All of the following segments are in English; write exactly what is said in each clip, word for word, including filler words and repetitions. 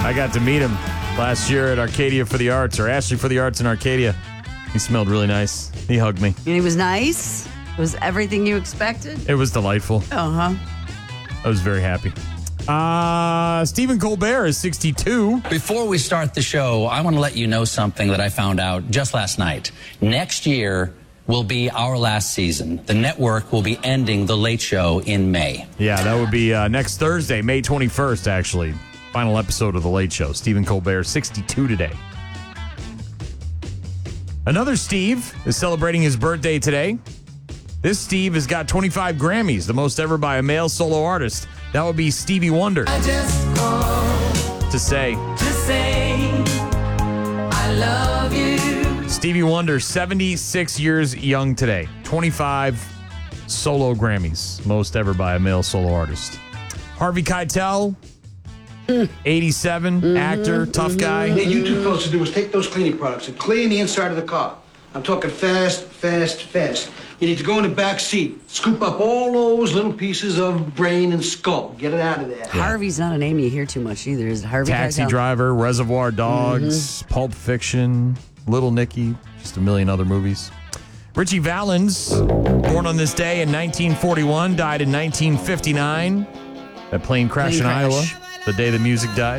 I got to meet him last year at Arcadia for the Arts, or Ashley for the Arts in Arcadia. He smelled really nice. He hugged me. And he was nice? It was everything you expected? It was delightful. Uh-huh. I was very happy. Uh, Stephen Colbert is sixty-two. Before we start the show, I want to let you know something that I found out just last night. Next year will be our last season. The network will be ending The Late Show in May. Yeah, that would be uh, next Thursday, May twenty-first, actually. Final episode of The Late Show. Stephen Colbert, sixty-two today. Another Steve is celebrating his birthday today. This Steve has got twenty-five Grammys, the most ever by a male solo artist. That would be Stevie Wonder. I just called to say, to say I love you. Stevie Wonder, seventy-six years young today. twenty-five solo Grammys, most ever by a male solo artist. Harvey Keitel, eighty-seven, mm-hmm, actor, tough mm-hmm. guy. What you two fellas to do is take those cleaning products and clean the inside of the car. I'm talking fast, fast, fast. You need to go in the back seat, scoop up all those little pieces of brain and skull. Get it out of there. Yeah. Harvey's not a name you hear too much either. Is it Harvey Taxi Keitel? Driver, Reservoir Dogs, mm-hmm. Pulp Fiction, Little Nicky, just a million other movies. Richie Valens, born on this day in nineteen forty-one, died in nineteen fifty-nine. That plane crash plane in crash. Iowa, the day the music died.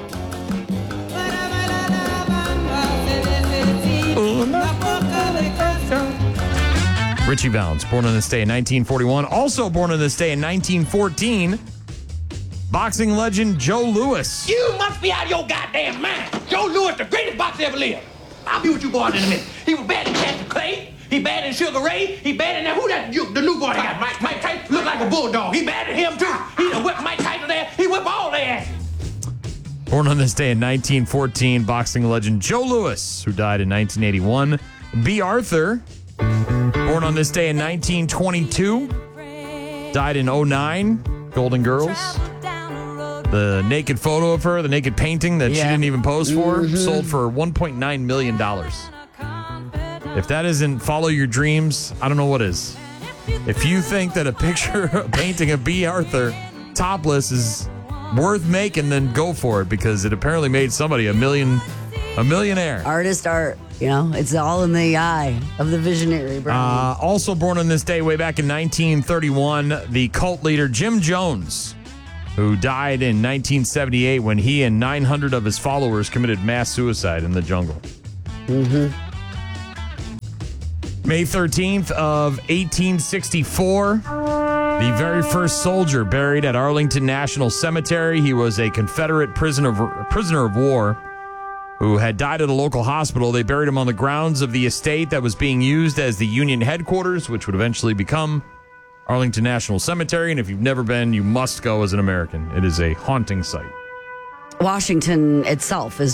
Richie Valens, born on this day in nineteen forty-one. Also born on this day in nineteen fourteen, boxing legend Joe Louis. You must be out of your goddamn mind. Joe Louis, the greatest boxer ever lived. I'll be with you boys in a minute. He was bad in Cassius Clay. He bad in Sugar Ray. He bad in that. Who that? You, the new boy they got. Mike, Mike Tyson look like a bulldog. He bad in him too. He done whipped Mike Tyson there. He whipped all their asses. Born on this day in nineteen fourteen, boxing legend Joe Louis, who died in nineteen eighty-one. B. Arthur, born on this day in nineteen twenty-two, died in oh nine, Golden Girls. The naked photo of her, the naked painting that Yeah. she didn't even pose for, Mm-hmm. sold for one point nine million dollars. If that isn't follow your dreams, I don't know what is. If you think that a picture, a painting of B. Arthur topless is worth making, then go for it, because it apparently made somebody a million, a millionaire. Artist art, you know, it's all in the eye of the visionary, bro. Uh, also born on this day way back in nineteen thirty-one, the cult leader Jim Jones, who died in nineteen seventy-eight when he and nine hundred of his followers committed mass suicide in the jungle. Mm-hmm. May thirteenth of eighteen sixty-four, the very first soldier buried at Arlington National Cemetery. He was a Confederate prisoner of, prisoner of war who had died at a local hospital. They buried him on the grounds of the estate that was being used as the Union headquarters, which would eventually become Arlington National Cemetery. And if you've never been, you must go as an American. It is a haunting sight. Washington itself is